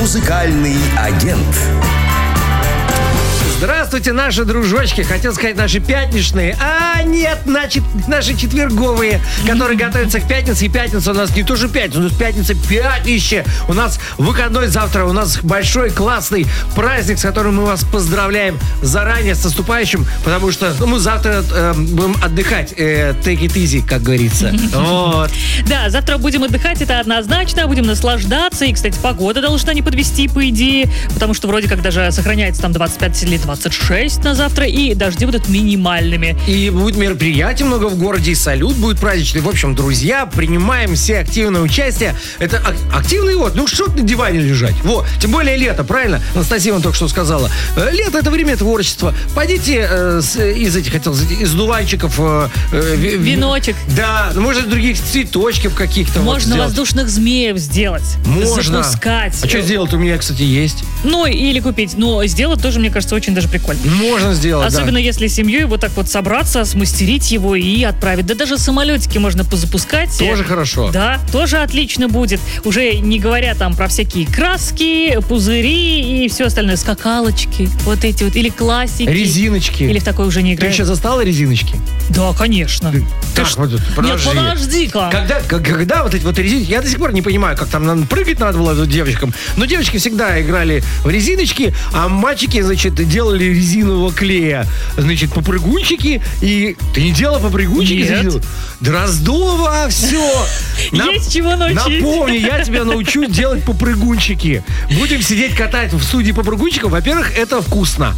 Музыкальный агент. Здравствуйте, наши дружочки. Хотел сказать, наши пятничные. А нет, значит, наши четверговые, которые готовятся к пятнице. И пятница у нас не тоже пятница, у нас пятница пятнище. У нас выходной завтра. У нас большой, классный праздник, с которым мы вас поздравляем заранее с наступающим. Потому что мы завтра будем отдыхать. Take it easy, как говорится. Вот. Да, завтра будем отдыхать, это однозначно. Будем наслаждаться. И, кстати, погода должна не подвести, по идее. Потому что вроде как даже сохраняется там 25 или 26 на завтра, и дожди будут минимальными. И будет мероприятий много в городе, и салют будет праздничный. В общем, друзья, принимаем все активное участие. Это активный год. Ну, что на диване лежать? Вот. Тем более лето, правильно? Анастасия вам только что сказала. Лето — это время творчества. Пойдите из дуванчиков. Веночек. Да, может, других цветочков каких-то. Можно воздушных змеев сделать. Можно. Запускать. А что сделать? У меня, кстати, есть. Ну, или купить. Но сделать тоже, мне кажется, очень даже прикольно. Можно сделать, особенно если семьей вот так вот собраться, смастерить его и отправить. Да даже самолетики можно позапускать. Тоже хорошо. Да, тоже отлично будет. Уже не говоря там про всякие краски, пузыри и все остальное. Скакалочки, вот эти вот, или классики. Резиночки. Или в такой уже не играют. Ты еще застала резиночки? Да, конечно. Подожди. Нет, подожди-ка. Когда вот эти вот резиночки, я до сих пор не понимаю, как там прыгать надо было девочкам. Но девочки всегда играли в резиночки, а мальчики, значит, делали резинового клея, значит, попрыгунчики. И ты не делала попрыгунчики? Нет. Дроздова, все. Есть чего научить. Напомни, я тебя научу делать попрыгунчики. Будем сидеть катать в студии попрыгунчиков. Во-первых, это вкусно.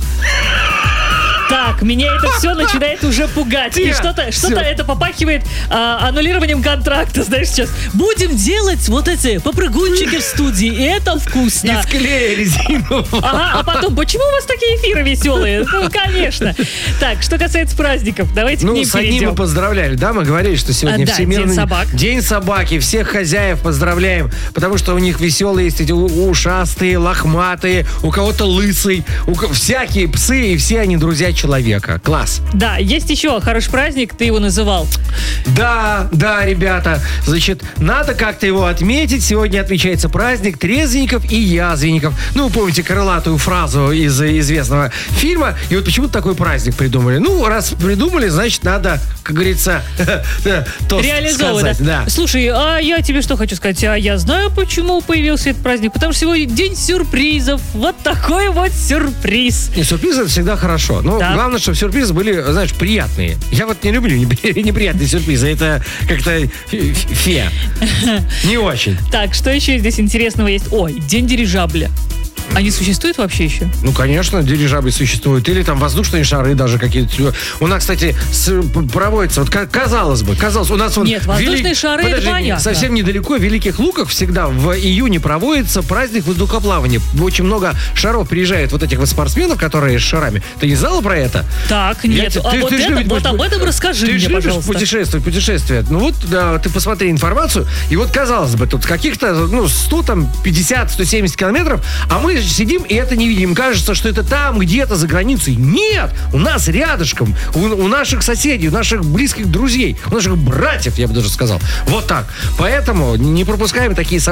Так, меня это все начинает уже пугать. И что-то это попахивает аннулированием контракта, знаешь, сейчас. Будем делать вот эти попрыгунчики в студии, и это вкусно. Из клея резинового. Ага, а потом, почему у вас такие эфиры веселые? Ну, конечно. Так, что касается праздников, давайте к ним с одним перейдем. мы поздравляли, да? Мы говорили, что сегодня Всемирный День собак. День собаки. Всех хозяев поздравляем, потому что у них веселые есть эти ушастые, лохматые, у кого-то лысый, всякие псы, и все они друзья человека. Класс. Да, есть еще хороший праздник, ты его называл. Да, ребята. Значит, надо как-то его отметить. Сегодня отмечается праздник трезвенников и язвенников. Ну, вы помните крылатую фразу из известного фильма. И вот почему-то такой праздник придумали. Ну, раз придумали, значит, надо, как говорится, то реализовывать. Да. Слушай, а я тебе что хочу сказать? А я знаю, почему появился этот праздник. Потому что сегодня день сюрпризов. Вот такой вот сюрприз. И сюрприз — это всегда хорошо. Но главное, чтобы сюрпризы были, знаешь, приятные. Я вот не люблю неприятные сюрпризы. Это как-то не очень. Так, что еще здесь интересного есть? Ой, день дирижабля. Они существуют вообще еще? Ну, конечно, дирижабли существуют. Или там воздушные шары даже какие-то. У нас, кстати, проводится, вот казалось бы, у нас... Нет, воздушные шары, это понятно. Совсем недалеко, в Великих Луках всегда в июне проводится праздник воздухоплавания. Очень много шаров приезжает, вот этих вот спортсменов, которые с шарами. Ты не знала про это? Так, нет. Вот об этом расскажи мне, пожалуйста. Путешествия. Ну вот, ты посмотри информацию, и вот, казалось бы, тут каких-то, 150-170 километров, а мы сидим и это не видим. Кажется, что это там, где-то за границей. Нет! У нас рядышком. У наших соседей, у наших близких друзей, у наших братьев, я бы даже сказал. Вот так. Поэтому не пропускаем такие события.